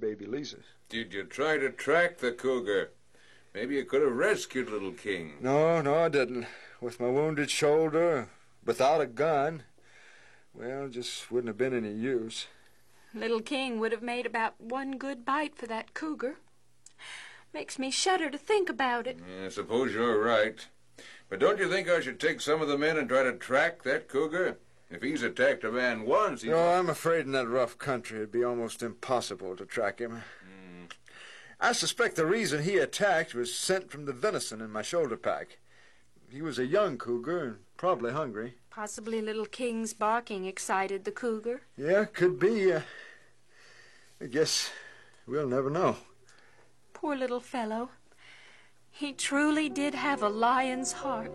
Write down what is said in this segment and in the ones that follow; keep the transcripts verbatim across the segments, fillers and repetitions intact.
baby Lisa. Did you try to track the cougar? Maybe you could have rescued little King. No, no, I didn't. With my wounded shoulder, without a gun, well, just wouldn't have been any use. Little King would have made about one good bite for that cougar. Makes me shudder to think about it. Yeah, I suppose you're right. But don't you think I should take some of the men and try to track that cougar? If he's attacked a man once, he's... No, I'm afraid in that rough country it'd be almost impossible to track him. Mm. I suspect the reason he attacked was scent from the venison in my shoulder pack. He was a young cougar and probably hungry. Possibly Little King's barking excited the cougar. Yeah, could be. Uh, I guess we'll never know. Poor little fellow. He truly did have a lion's heart.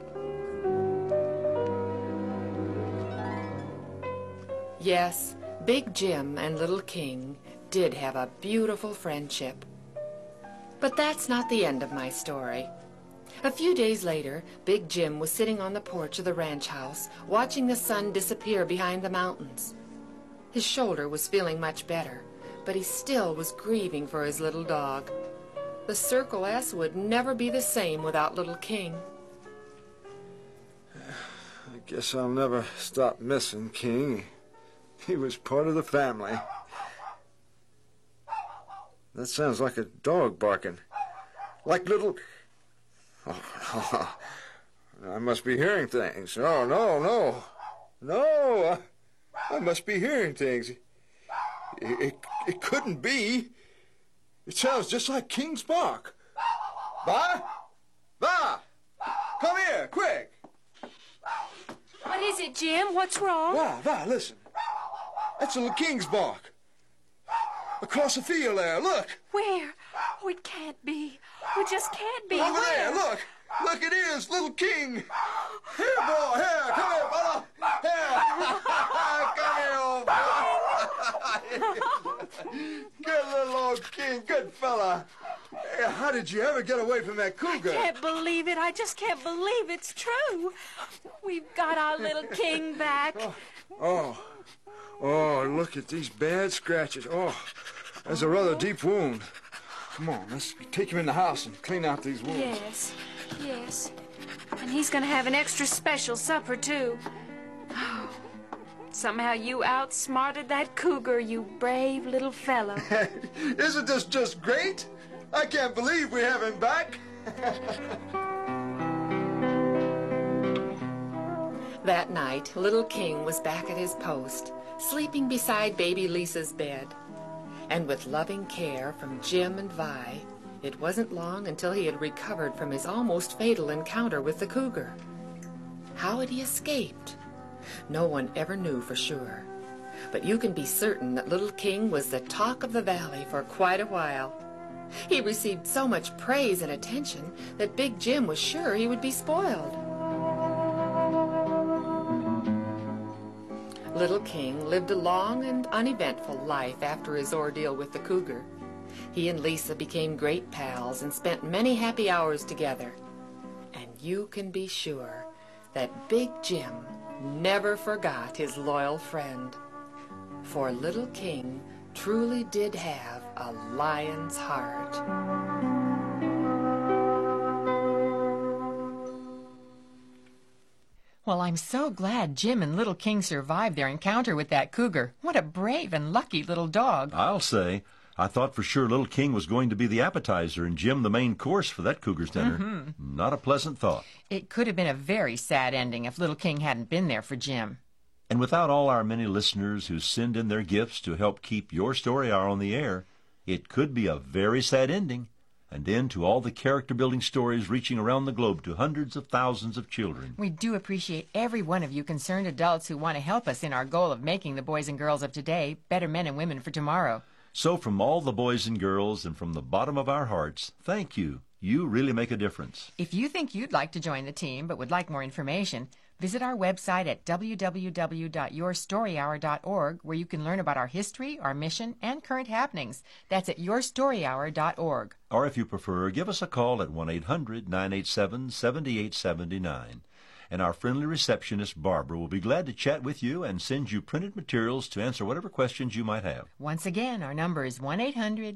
Yes, Big Jim and Little King did have a beautiful friendship. But that's not the end of my story. A few days later, Big Jim was sitting on the porch of the ranch house, watching the sun disappear behind the mountains. His shoulder was feeling much better, but he still was grieving for his little dog. The Circle S would never be the same without Little King. I guess I'll never stop missing King. He was part of the family. That sounds like a dog barking. Like little... Oh, no. I must be hearing things. Oh, no, no. No, I, I must be hearing things. It, it, it couldn't be. It sounds just like King's bark. Va? Va! Come here, quick! What is it, Jim? What's wrong? Va, Va, listen. That's little King's bark. Across the field there, look. Where? Oh, it can't be. It just can't be. Over Where? there, look. Look, it is, little King. Here, boy, here, come here, fella. Here. Come here, old boy. Good little old King, good fella. Hey, how did you ever get away from that cougar? I can't believe it. I just can't believe it's true. We've got our little King back. Oh, oh, oh, look at these bad scratches. Oh, there's a rather deep wound. Come on, let's take him in the house and clean out these wounds. Yes, yes. And he's going to have an extra special supper, too. Oh, somehow you outsmarted that cougar, you brave little fellow. Isn't this just great? I can't believe we have him back. That night, Little King was back at his post, sleeping beside baby Lisa's bed. And with loving care from Jim and Vi, it wasn't long until he had recovered from his almost fatal encounter with the cougar. How had he escaped? No one ever knew for sure. But you can be certain that Little King was the talk of the valley for quite a while. He received so much praise and attention that Big Jim was sure he would be spoiled. Little King lived a long and uneventful life after his ordeal with the cougar. He and Lisa became great pals and spent many happy hours together. And you can be sure that Big Jim never forgot his loyal friend. For Little King truly did have a lion's heart. Well, I'm so glad Jim and Little King survived their encounter with that cougar. What a brave and lucky little dog. I'll say, I thought for sure Little King was going to be the appetizer and Jim the main course for that cougar's dinner. Mm-hmm. Not a pleasant thought. It could have been a very sad ending if Little King hadn't been there for Jim. And without all our many listeners who send in their gifts to help keep your story hour on the air, it could be a very sad ending. And then to all the character-building stories reaching around the globe to hundreds of thousands of children. We do appreciate every one of you concerned adults who want to help us in our goal of making the boys and girls of today better men and women for tomorrow. So from all the boys and girls and from the bottom of our hearts, thank you. You really make a difference. If you think you'd like to join the team but would like more information, visit our website at w w w dot your story hour dot org, where you can learn about our history, our mission, and current happenings. That's at your story hour dot org. Or if you prefer, give us a call at one eight hundred nine eight seven seven eight seven nine. And our friendly receptionist, Barbara, will be glad to chat with you and send you printed materials to answer whatever questions you might have. Once again, our number is one eight hundred